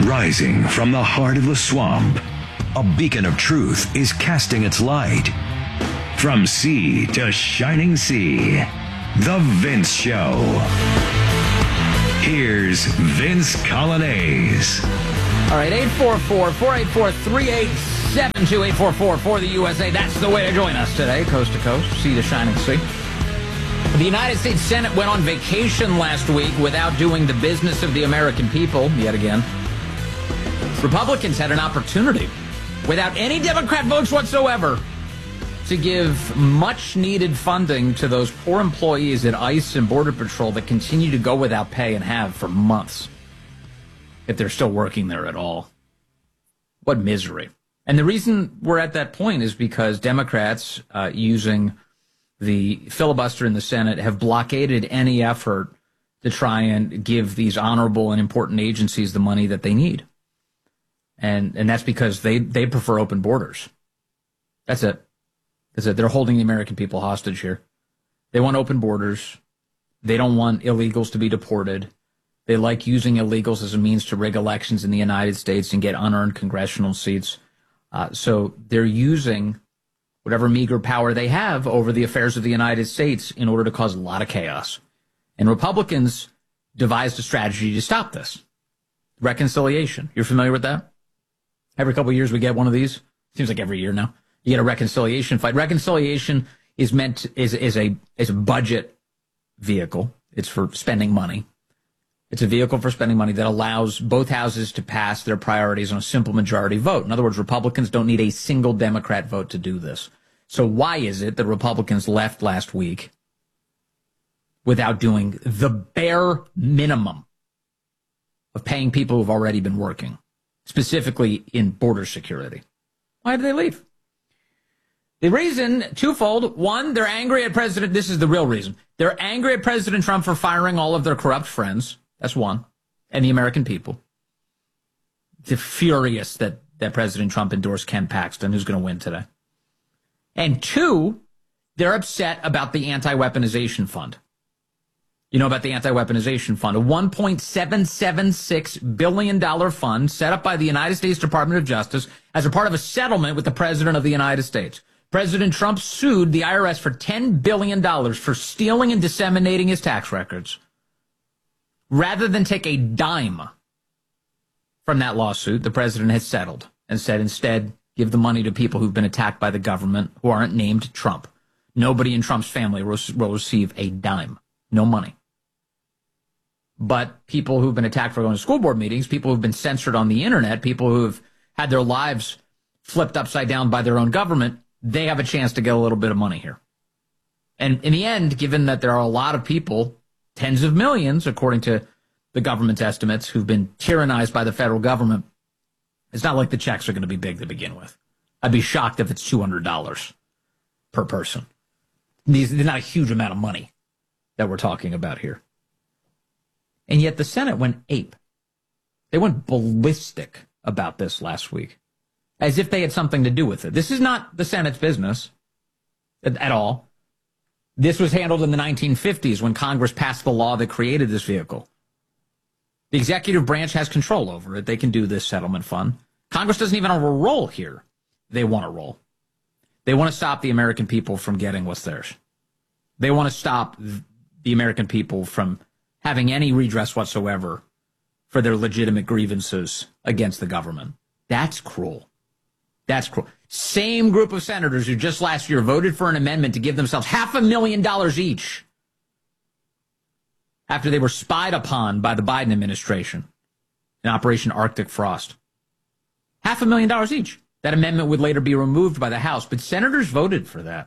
Rising from the heart of the swamp, a beacon of truth is casting its light. From sea to shining sea, The Vince Show. Here's Vince Coglianese. All right, 844-484-3872, 844 for the USA. That's the way to join us today, coast to coast, sea to shining sea. The United States Senate went on vacation last week without doing the business of the American people, yet again. Republicans had an opportunity, without any Democrat votes whatsoever, to give much-needed funding to those poor employees at ICE and Border Patrol that continue to go without pay and have for months, if they're still working there at all. What misery. And the reason we're at that point is because Democrats, using the filibuster in the Senate, have blockaded any effort to try and give these honorable and important agencies the money that they need. And that's because they prefer open borders. That's it. That's it. They're holding the American people hostage here. They want open borders. They don't want illegals to be deported. They like using illegals as a means to rig elections in the United States and get unearned congressional seats. So they're using whatever meager power they have over the affairs of the United States in order to cause a lot of chaos. And Republicans devised a strategy to stop this. Reconciliation. You're familiar with that? Every couple of years we get one of these. Seems like every year now. You get a reconciliation fight. Reconciliation is meant is a budget vehicle. It's for spending money. It's a vehicle for spending money that allows both houses to pass their priorities on a simple majority vote. In other words, Republicans don't need a single Democrat vote to do this. So why is it that Republicans left last week without doing the bare minimum of paying people who've already been working, specifically in border security? Why did they leave? The reason, twofold. One, they're angry at President. This is the real reason. They're angry at President Trump for firing all of their corrupt friends. That's one. And the American people. They're furious that President Trump endorsed Ken Paxton, who's going to win today. And two, they're upset about the anti-weaponization fund. You know about the anti-weaponization fund, a $1.776 billion fund set up by the United States Department of Justice as a part of a settlement with the President of the United States. President Trump sued the IRS for $10 billion for stealing and disseminating his tax records. Rather than take a dime from that lawsuit, the president has settled and said instead give the money to people who've been attacked by the government who aren't named Trump. Nobody in Trump's family will receive a dime. No money. But people who've been attacked for going to school board meetings, people who've been censored on the internet, people who've had their lives flipped upside down by their own government, they have a chance to get a little bit of money here. And in the end, given that there are a lot of people, tens of millions, according to the government's estimates, who've been tyrannized by the federal government, it's not like the checks are going to be big to begin with. I'd be shocked if it's $200 per person. They're not a huge amount of money that we're talking about here. And yet the Senate went ape. They went ballistic about this last week, as if they had something to do with it. This is not the Senate's business at all. This was handled in the 1950s when Congress passed the law that created this vehicle. The executive branch has control over it. They can do this settlement fund. Congress doesn't even have a role here. They want a role. They want to stop the American people from getting what's theirs. They want to stop the American people from having any redress whatsoever for their legitimate grievances against the government. That's cruel. That's cruel. Same group of senators who just last year voted for an amendment to give themselves $500,000 each after they were spied upon by the Biden administration in Operation Arctic Frost. $500,000 each. That amendment would later be removed by the House, but senators voted for that.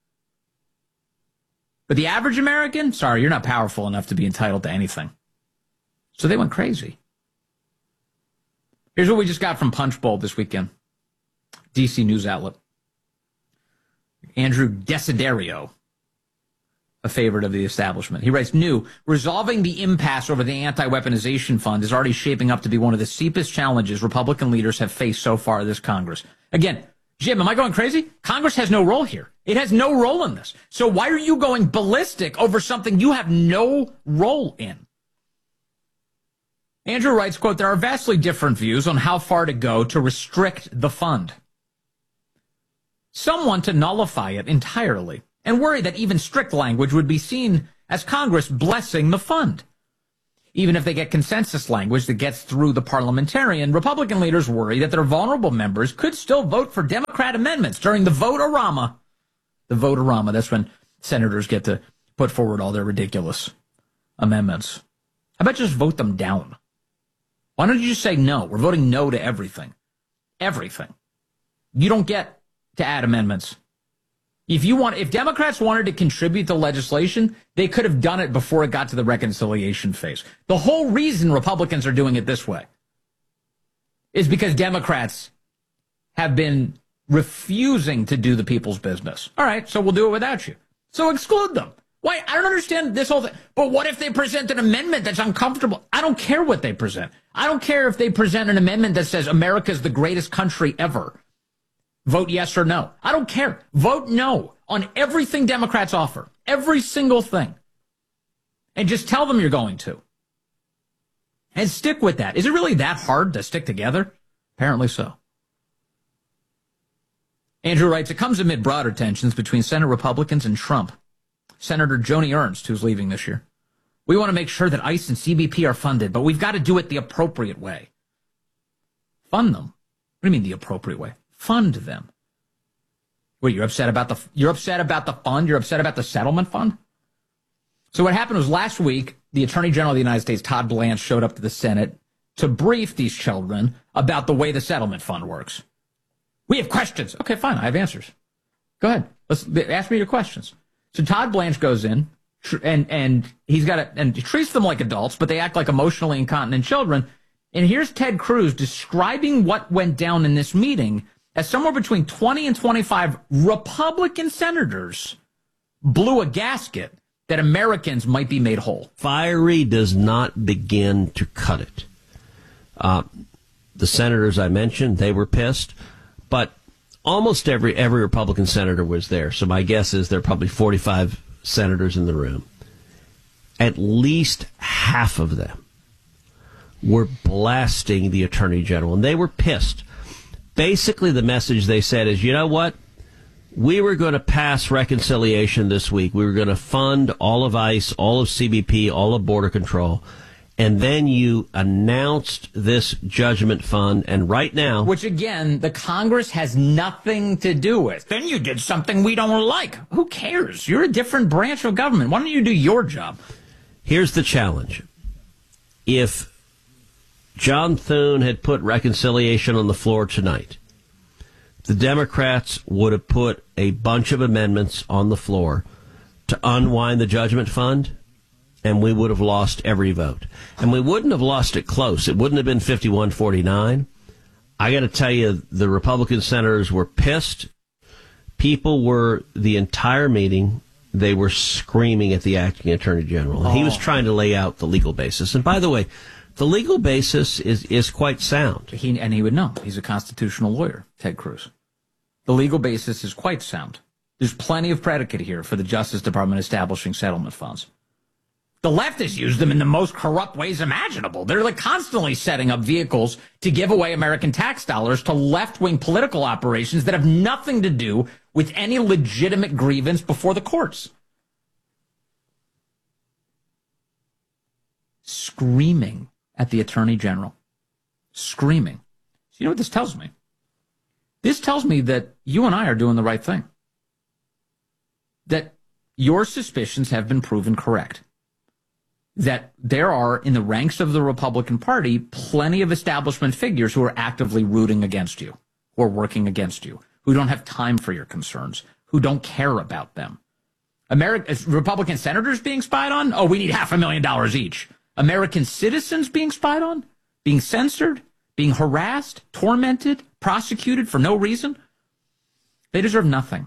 But the average American, sorry, you're not powerful enough to be entitled to anything. So they went crazy. Here's what we just got from Punchbowl this weekend. DC news outlet. Andrew Desiderio, a favorite of the establishment. He writes, new, resolving the impasse over the anti-weaponization fund is already shaping up to be one of the steepest challenges Republican leaders have faced so far this Congress. Again, Jim, am I going crazy? Congress has no role here. It has no role in this. So why are you going ballistic over something you have no role in? Andrew writes, quote, there are vastly different views on how far to go to restrict the fund. Some want to nullify it entirely and worry that even strict language would be seen as Congress blessing the fund. Even if they get consensus language that gets through the parliamentarian, Republican leaders worry that their vulnerable members could still vote for Democrat amendments during the vote-a-rama. The vote-a-rama, that's when senators get to put forward all their ridiculous amendments. How about just vote them down? Why don't you just say no? We're voting no to everything. Everything. You don't get to add amendments. If Democrats wanted to contribute to legislation, they could have done it before it got to the reconciliation phase. The whole reason Republicans are doing it this way is because Democrats have been refusing to do the people's business. All right, so we'll do it without you. So exclude them. Why? I don't understand this whole thing. But what if they present an amendment that's uncomfortable? I don't care what they present. I don't care if they present an amendment that says America's the greatest country ever. Vote yes or no. I don't care. Vote no on everything Democrats offer. Every single thing. And just tell them you're going to. And stick with that. Is it really that hard to stick together? Apparently so. Andrew writes, it comes amid broader tensions between Senate Republicans and Trump. Senator Joni Ernst, who's leaving this year. We want to make sure that ICE and CBP are funded, but we've got to do it the appropriate way. Fund them? What do you mean the appropriate way? Fund them. Wait, you're upset about the fund? You're upset about the settlement fund? So what happened was last week, the Attorney General of the United States, Todd Blanche, showed up to the Senate to brief these children about the way the settlement fund works. We have questions. Okay, fine. I have answers. Go ahead. Ask me your questions. So Todd Blanche goes in and he treats them like adults, but they act like emotionally incontinent children. And here's Ted Cruz describing what went down in this meeting as somewhere between 20 and 25 Republican senators blew a gasket that Americans might be made whole. Fiery does not begin to cut it. The senators I mentioned, they were pissed, but almost every Republican senator was there. So my guess is there are probably 45 senators in the room. At least half of them were blasting the Attorney General, and they were pissed. Basically, the message they said is, you know what? We were going to pass reconciliation this week. We were going to fund all of ICE, all of CBP, all of Border Control. And then you announced this judgment fund, and right now... Which, again, the Congress has nothing to do with. Then you did something we don't like. Who cares? You're a different branch of government. Why don't you do your job? Here's the challenge. If John Thune had put reconciliation on the floor tonight, the Democrats would have put a bunch of amendments on the floor to unwind the judgment fund, and we would have lost every vote. And we wouldn't have lost it close. It wouldn't have been 51-49. I got to tell you, the Republican senators were pissed. People were, the entire meeting, they were screaming at the acting Attorney General. And he was trying to lay out the legal basis. And by the way, the legal basis is quite sound. He would know. He's a constitutional lawyer, Ted Cruz. The legal basis is quite sound. There's plenty of predicate here for the Justice Department establishing settlement funds. The leftists use them in the most corrupt ways imaginable. They're like constantly setting up vehicles to give away American tax dollars to left-wing political operations that have nothing to do with any legitimate grievance before the courts. Screaming at the Attorney General. Screaming. So you know what this tells me? This tells me that you and I are doing the right thing. That your suspicions have been proven correct. That there are, in the ranks of the Republican Party, plenty of establishment figures who are actively rooting against you, who are working against you, who don't have time for your concerns, who don't care about them. Republican senators being spied on? Oh, we need $500,000 each. American citizens being spied on? Being censored? Being harassed? Tormented? Prosecuted for no reason? They deserve nothing.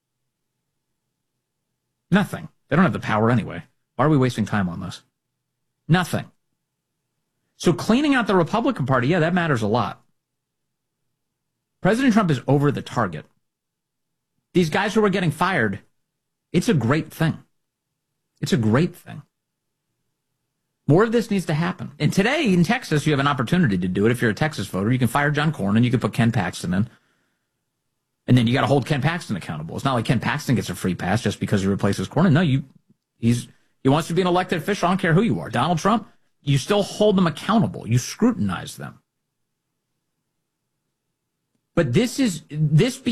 Nothing. They don't have the power anyway. Why are we wasting time on this? Nothing. So cleaning out the Republican Party, yeah, that matters a lot. President Trump is over the target. These guys who are getting fired, it's a great thing. It's a great thing. More of this needs to happen. And today in Texas, you have an opportunity to do it. If you're a Texas voter, you can fire John Cornyn, you can put Ken Paxton in. And then you got to hold Ken Paxton accountable. It's not like Ken Paxton gets a free pass just because he replaces Cornyn. No, he wants to be an elected official. I don't care who you are. Donald Trump, you still hold them accountable. You scrutinize them. But this